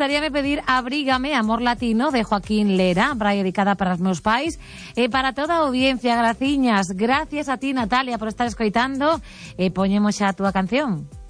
gustaríame pedir Abrígame, Amor Latino, de Joaquín Lera, para dedicada para os meus pais, e para toda a audiencia, graciñas. Gracias a ti, Natalia, por estar escoitando, e poñemos xa a túa canción.